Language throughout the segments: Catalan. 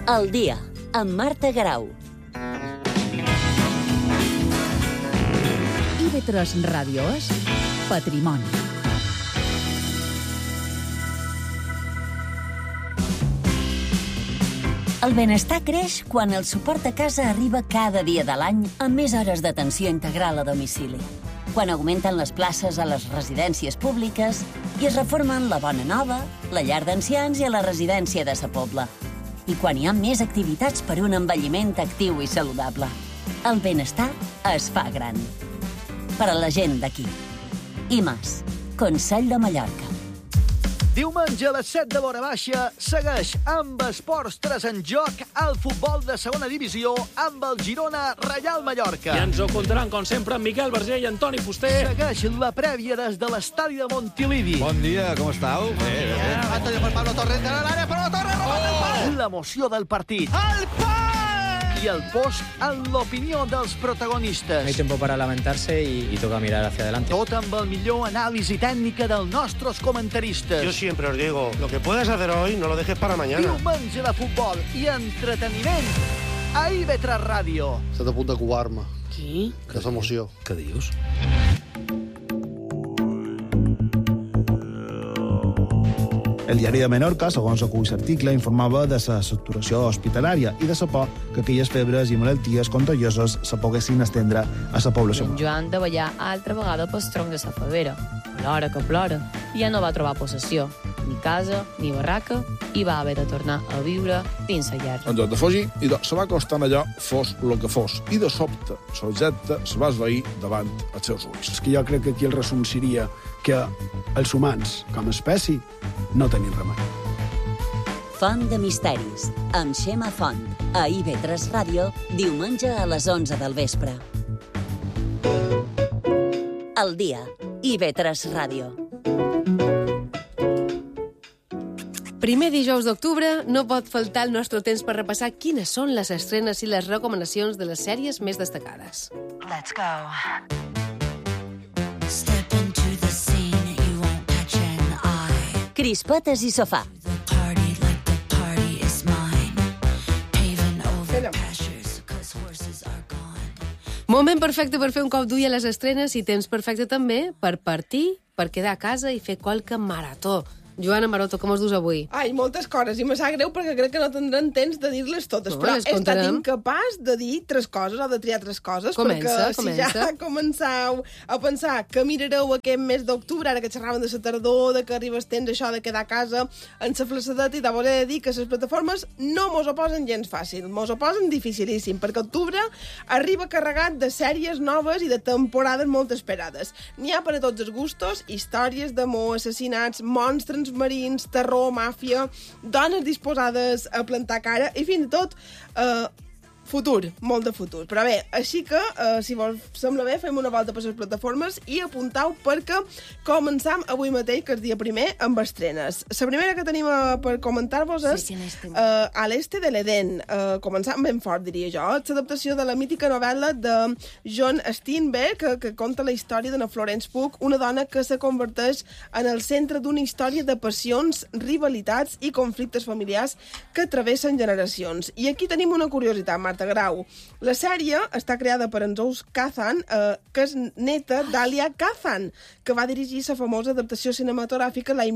Al dia, amb Marta Garau. IB3 Ràdio és Patrimoni. El benestar creix quan el suport a casa arriba cada dia de l'any amb més hores d'atenció integral a domicili. Quan augmenten les places a les residències públiques i es reformen la Bona Nova, la llar d'ancians i a la residència de Sa Pobla. I quan hi ha més activitats per un envelliment actiu i saludable. El benestar es fa gran. Per a la gent d'aquí. IMAS, Consell de Mallorca. Diumenge a les 7 de l'hora baixa segueix amb Esports 3 en joc el futbol de segona divisió amb el Girona Reial Mallorca. I ens ho contaran, com sempre, amb Miquel Verger i Antoni Fuster. Segueix la prèvia des de l'estadi de Montilivi. Bon dia, com estàu? Batalla per Pablo Torres de l'àrea, però Torres robat el pal. L'emoció del partit. El pal! I el post en l'opinió dels protagonistes. Hay tiempo para lamentarse y toca mirar hacia adelante. Tot amb el millor anàlisi tècnica dels nostres comentaristes. Yo siempre os digo, lo que puedes hacer hoy no lo dejes para mañana. Diumenge de futbol i entreteniment a IB3 Ràdio. Estic a punt de covar-me. Qui? Que és emoció. Què dius? El diari de Menorca, segons acull l'article, informava de la saturació hospitalària i de la por que aquelles febres i malalties contagioses se poguessin estendre a la població. En Joan de ballar altra vegada pel tronc de la favera. Plora que plora. I ja no va trobar possessió. Ni casa, ni barraca, i va haver de tornar a viure dins la llar. En lloc de fugir, se va acostant allò, fos el que fos. I de sobte, l'objecte se va esvair davant els seus ulls. És que jo crec que aquí el resum seria que els humans, com a espècie, no tenim remei. Font de misteris, amb Xema Font, a IB3 Ràdio, diumenge a les 11 del vespre. El dia, IB3 Ràdio. Primer dijous d'octubre no pot faltar el nostre temps per repassar quines són les estrenes i les recomanacions de les sèries més destacades. Let's go. Crispetes i sofà. Moment perfecte per fer un cop d'ull a les estrenes i temps perfecte també per partir, per quedar a casa i fer qualque marató. Joana Maroto, com es dus avui? Ai, moltes coses, i me sap greu perquè crec que no tindrem temps de dir-les totes, però he estat incapaç de dir 3 coses o de triar 3 coses, perquè si ja començau a pensar que mirareu aquest mes d'octubre, ara que xerraven de la tardor, de que arribes temps això de quedar a casa en la flaçadeta, i de voler dir que les plataformes no mos ho posen gens fàcil, mos ho posen dificilíssim, perquè octubre arriba carregat de sèries noves i de temporades molt esperades. N'hi ha per a tots els gustos, històries d'amor, assassinats, monstres marins, terror, màfia, dones disposades a plantar cara i fins i tot futur, molt de futur. Però bé, així que, si vos sembla bé, fem una volta per les plataformes i apuntau perquè començam avui mateix, que és dia primer, amb estrenes. La primera que tenim per comentar-vos és A l'Este de l'Eden. Començam ben fort, diria jo. És l'adaptació de la mítica novel·la de John Steinbeck, que conta la història d'una Florence Pugh, una dona que se converteix en el centre d'una història de passions, rivalitats i conflictes familiars que travessen generacions. I aquí tenim una curiositat, Marta Grau. La sèrie està creada per en Zoe Kazan, que és neta d'Alia Kazan, que va dirigir la famosa adaptació cinematogràfica l'any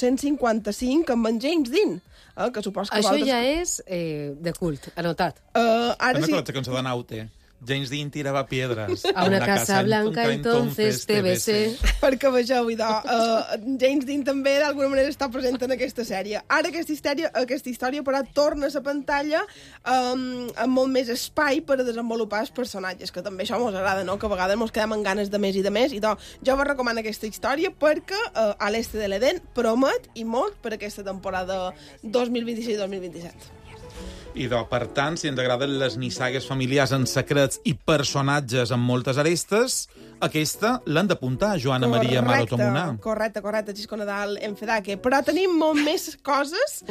1955 amb en James Dean. Que supos que això ja és de cult, anotat. Ara sí. La cançó de Naute. James Dean tirava piedras a una casa blanca, entonces TBC. Perquè vegeu, James Dean també d'alguna manera està present en aquesta sèrie. Ara aquesta història però torna a la pantalla amb molt més espai per a desenvolupar els personatges, que també això mos agrada, no? Que a vegades mos quedem amb ganes de més i de més, i jo vos recomano aquesta història perquè A l'Este de l'Eden promet i molt per aquesta temporada 2026-2027. I per tant, si ens agraden les nissagues familiars en secrets i personatges amb moltes arestes, aquesta l'han d'apuntar Joana Maria Maroto Munar. Correcte, Xisco Nadal en Fedaque. Però tenim molt més coses.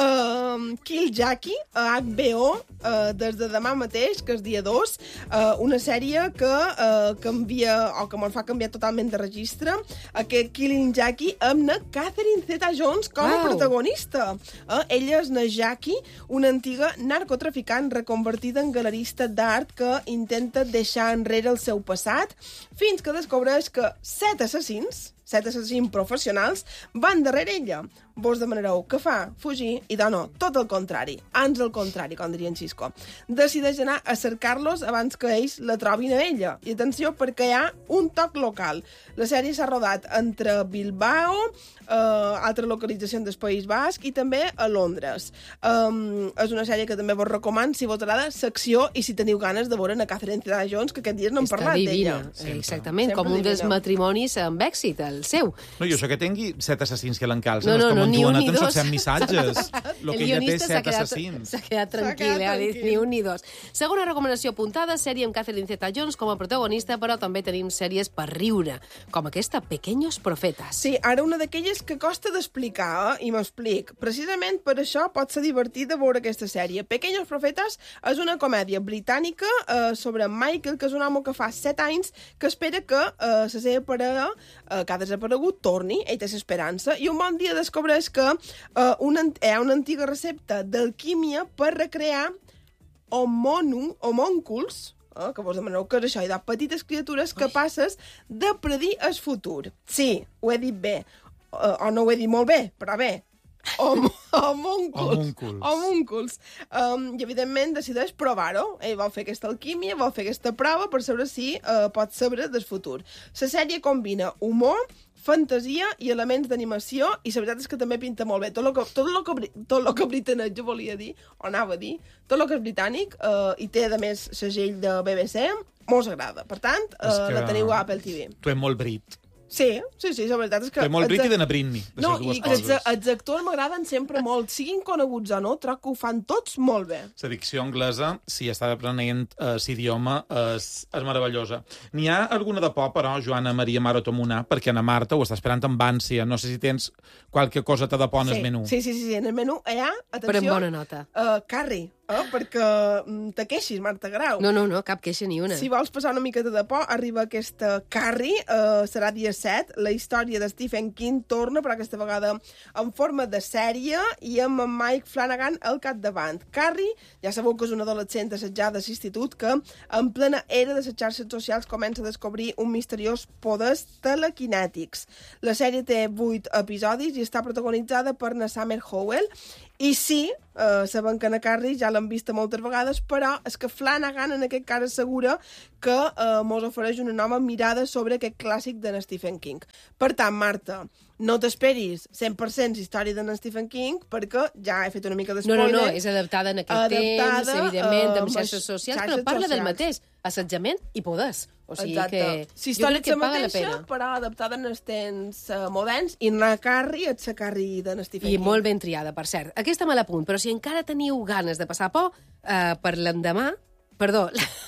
Kill Jackie, a HBO, des de demà mateix, que és dia 2, una sèrie que canvia, o que ens fa canviar totalment de registre, aquest Killing Jackie amb na Catherine Zeta-Jones com a protagonista. Ella és na Jackie, una antiga narcotraficant reconvertida en galerista d'art que intenta deixar enrere el seu passat, fins que descobreix que 7 assassins professionals van darrere ella. Vos demanareu què fa? Fugir? I no, tot el contrari. Ans el contrari, com diria en Xisco. Decideix anar a cercar-los abans que ells la trobin a ella. I atenció, perquè hi ha un toc local. La sèrie s'ha rodat entre Bilbao, altra localització del País Basc, i també a Londres. És una sèrie que també vos recomano si vos agrada secció i si teniu ganes de veure a Catherine Zeta-Jones, que aquest dia n'hem parlat d'ella. Exactament, com un dels matrimonis amb èxit, el seu. No, jo sé que tingui 7 assassins que l'encalcen, com en Joanet ens sorcem missatges. El guionista s'ha quedat tranquil, ha dit ni un ni dos. Segona recomanació apuntada, sèrie amb Catherine Zeta-Jones com a protagonista, però també tenim sèries per riure, com aquesta Pequeños Profetas. Sí, ara una d'aquelles que costa d'explicar, i m'explic. Precisament per això pot ser divertit de veure aquesta sèrie. Pequeños Profetas és una comèdia britànica sobre Michael, que és un home que fa 7 anys que espera que la seva parella, que ha desaparegut, torni, ell té l'esperança, i un bon dia descobreix que hi ha una antiga recepta d'alquímia per recrear homònculs, que vos demaneu què és això, i de petites criatures capaces de predir el futur. Sí, ho he dit bé, o no ho he dit molt bé, però bé. Homúnculs. I evidentment decideix provar-ho. Ell vol fer aquesta alquímia, vol fer aquesta prova per saber si pot saber del futur. La sèrie combina humor, fantasia i elements d'animació, i la veritat és que també pinta molt bé. Tot el que britanet, jo volia dir, o anava a dir, tot el que és britànic, i té, a més, segell de BBC, mos agrada. Per tant, la teniu a Apple TV. Tu ets molt brit. Sí, la veritat és que... Tu ets molt brit i de Britney, de no, les dues coses. Els actors m'agraden sempre molt, siguin coneguts o no, trobo que ho fan tots molt bé. La dicció anglesa, si està aprenent l'idioma, és meravellosa. N'hi ha alguna de por, però, Joana Maria Maroto Munar, perquè Ana Marta ho està esperant amb ànsia. No sé si tens qualque cosa de por en el menú. Sí, en el menú hi ha, atenció... Però amb bona nota. Curry. Perquè te queixis, Marta Grau. No, cap queixa ni una. Si vols passar una miqueta de por, arriba aquesta Carrie, serà dia 7. La història de Stephen King torna, però aquesta vegada en forma de sèrie, i amb en Mike Flanagan al capdavant. Carrie, ja sabeu que és una adolescent assetjada a l'institut que, en plena era de les xarxes socials, comença a descobrir un misteriós poders telequinètics. La sèrie té 8 episodis i està protagonitzada per na Summer Howell. I sí, sabem que na Carrie ja l'han vista moltes vegades, però és que Flanagan en aquest cas assegura que mos ofereix una nova mirada sobre aquest clàssic de Stephen King. Per tant, Marta, no t'esperis 100% història de Stephen King, perquè ja he fet una mica d'espoiler. No, és adaptada en aquest temps, evidentment, amb xarxes socials, però parla del mateix, assetjament i poders. O sigui que jo crec que paga la pena. Però adaptada en els temps moderns, i la Carrie és la Carrie de Stephen King. I molt ben triada, per cert. Aquesta me l'apunt, però si encara teniu ganes de passar por, per l'endemà... Perdó,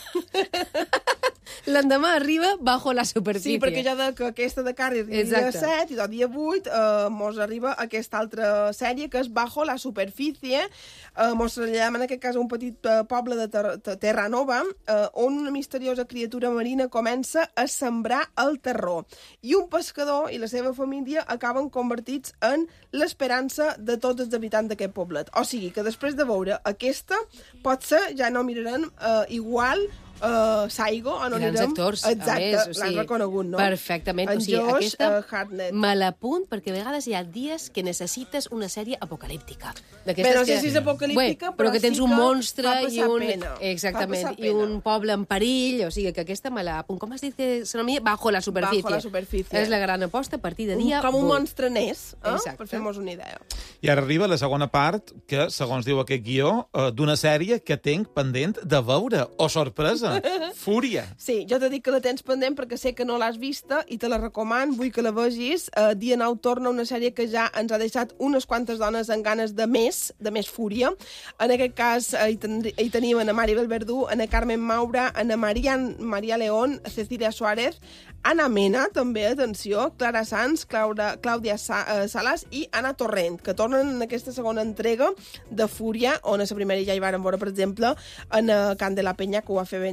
l'endemà arriba Bajo la superfície. Sí, perquè ja que aquesta de Carrie arriba dia 7 i del dia 8 mos arriba aquesta altra sèrie que és Bajo la superfície. Mos traslladem en aquest cas a un petit poble de Terra Nova on una misteriosa criatura marina comença a sembrar el terror. I un pescador i la seva família acaben convertits en l'esperança de tots els habitants d'aquest poblet. O sigui que després de veure aquesta, potser ja no mirarem igual Saigo, on grans anirem... actors, exacte, l'han reconegut, no? Perfectament. En o sigui, Josh aquesta me l'apunt perquè a vegades hi ha dies que necessites una sèrie apocalíptica. Bé, no sé si és apocalíptica, però que tens sí un monstre i un... Exactament, i un poble en perill, o sigui que aquesta me l'apunt. Com has dit que s'anomia? Bajo la superfície. Bajo la superfície. És la gran aposta a partir de dia... Com un monstre nés, per fer-nos una idea. I ara arriba la segona part, que, segons diu aquest guió, d'una sèrie que tinc pendent de veure. Oh, sorpresa! Fúria. Sí, jo t'he dit que la tens pendent perquè sé que no l'has vista i te la recomano, vull que la vegis. Dia 9 torna una sèrie que ja ens ha deixat unes quantes dones amb ganes de més fúria. En aquest cas hi tenim a Maribel Verdú, a Carmen Maura, a Maria León, a Cecilia Suárez, Ana Mena, també, atenció, Clara Sanz, Clàudia Salas i Ana Torrent, que tornen en aquesta segona entrega de Fúria, on a la primera ja hi varen veure, per exemple, en Can de la Peña, que ho va fer ben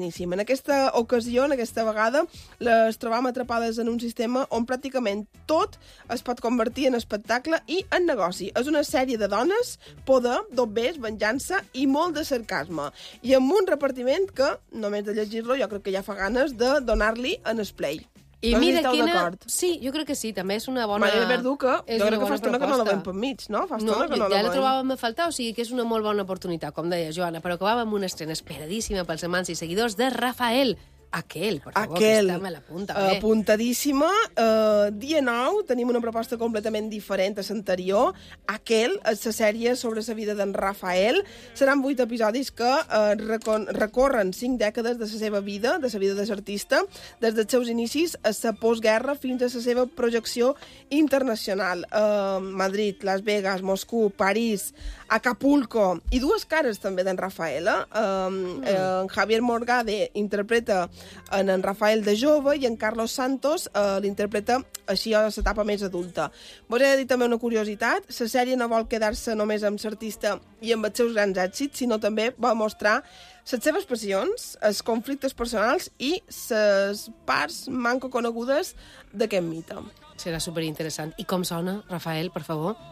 beníssim. En aquesta ocasió, en aquesta vegada, les trobam atrapades en un sistema on pràcticament tot es pot convertir en espectacle i en negoci. És una sèrie de dones, poder, dobbers, venjança i molt de sarcasme. I amb un repartiment que, només de llegir-lo, jo crec que ja fa ganes de donar-li en el play. I mira quina... Sí, jo crec que sí, també és una bona... Maria Verdú, que jo crec que fa estona que no la veiem per mig, no? Fa estona que no la veiem. Ja la trobàvem a faltar, o sigui que és una molt bona oportunitat, com deia Joana, però acabàvem amb una estrena esperadíssima pels amants i seguidors de Rafael. Aquel, per favor, que està me la punta. Apuntadíssima. Dia 9 tenim una proposta completament diferent a l'anterior. Aquel és la sèrie sobre la vida d'en Rafael. Seran 8 episodis que recorren 5 dècades de la seva vida, de la vida de l'artista, des dels seus inicis a la postguerra fins a la seva projecció internacional. Madrid, Las Vegas, Moscou, París, Acapulco i 2 cares també d'en Rafael. En Javier Morgade interpreta en Rafael de jove i en Carlos Santos l'interpreta així a l'etapa més adulta. Vos he de dir també una curiositat, la sèrie no vol quedar-se només amb l'artista i amb els seus grans èxits, sinó també vol mostrar les seves passions, els conflictes personals i les parts manco conegudes d'aquest mite. Serà superinteressant. I com sona, Rafael, per favor?